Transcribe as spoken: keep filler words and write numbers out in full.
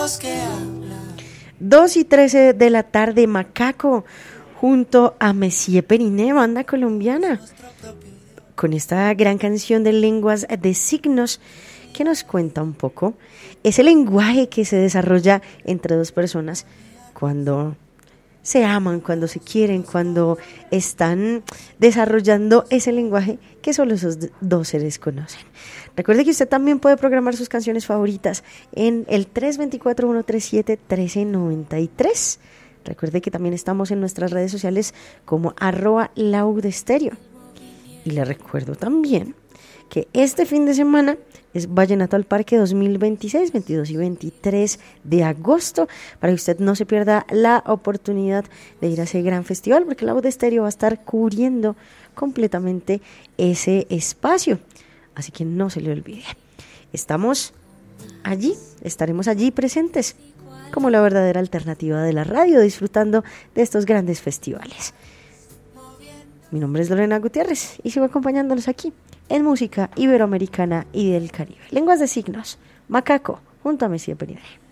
Dos y trece de la tarde, Macaco, junto a Messier Periné, banda colombiana, con esta gran canción de lenguas de signos que nos cuenta un poco ese lenguaje que se desarrolla entre dos personas cuando se aman, cuando se quieren, cuando están desarrollando ese lenguaje que solo esos dos seres conocen. Recuerde que usted también puede programar sus canciones favoritas en el tres dos cuatro, uno tres siete, uno tres nueve tres. Recuerde que también estamos en nuestras redes sociales como arroba laudestereo. Y le recuerdo también que este fin de semana es Vallenato al Parque dos mil veintiséis, veintidós y veintitrés de agosto, para que usted no se pierda la oportunidad de ir a ese gran festival, porque Laudestereo va a estar cubriendo completamente ese espacio. Así que no se le olvide. Estamos allí, estaremos allí presentes como la verdadera alternativa de la radio, disfrutando de estos grandes festivales. Mi nombre es Lorena Gutiérrez y sigo acompañándolos aquí en música iberoamericana y del Caribe. Lenguas de signos, Macaco, junto a Messier Periné.